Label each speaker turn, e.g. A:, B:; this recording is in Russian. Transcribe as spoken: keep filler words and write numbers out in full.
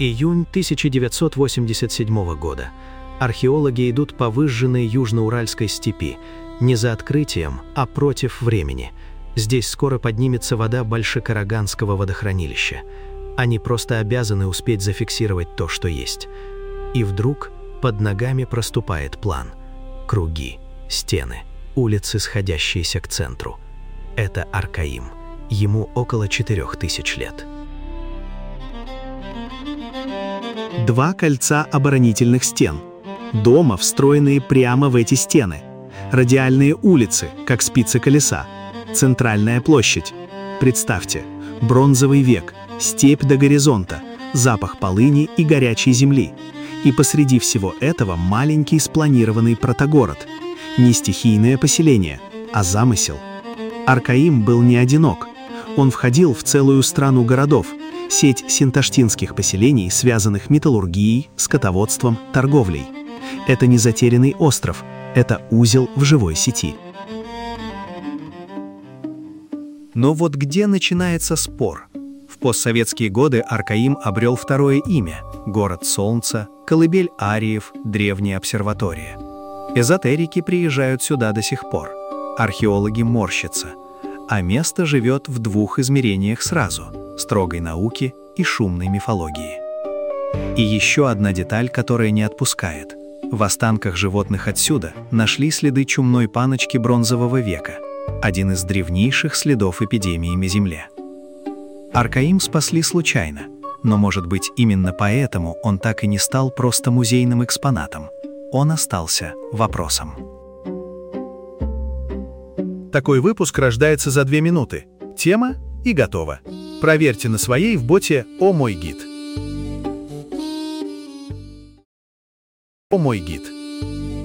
A: Июнь тысяча девятьсот восемьдесят седьмого года. Археологи идут по выжженной южноуральской степи, не за открытием, а против времени. Здесь скоро поднимется вода Большекараганского водохранилища. Они просто обязаны успеть зафиксировать то, что есть. И вдруг под ногами проступает план. Круги, стены, улицы, сходящиеся к центру. Это Аркаим. Ему около четырех тысяч лет.
B: Два кольца оборонительных стен. Дома, встроенные прямо в эти стены. Радиальные улицы, как спицы колеса. Центральная площадь. Представьте, бронзовый век, степь до горизонта, запах полыни и горячей земли. И посреди всего этого маленький спланированный протогород. Не стихийное поселение, а замысел. Аркаим был не одинок. Он входил в целую страну городов, сеть синташтинских поселений, связанных металлургией, скотоводством, торговлей. Это не затерянный остров, это узел в живой сети.
C: Но вот где начинается спор? В постсоветские годы Аркаим обрел второе имя – город Солнца, колыбель ариев, древняя обсерватория. Эзотерики приезжают сюда до сих пор. Археологи морщатся. А место живет в двух измерениях сразу – строгой науки и шумной мифологии. И еще одна деталь, которая не отпускает. В останках животных отсюда нашли следы чумной паночки бронзового века, один из древнейших следов эпидемии на Земле. Аркаим спасли случайно, но, может быть, именно поэтому он так и не стал просто музейным экспонатом. Он остался вопросом.
D: Такой выпуск рождается за две минуты. Тема и готово. Проверьте на своей в боте «О мой гид». «О мой гид».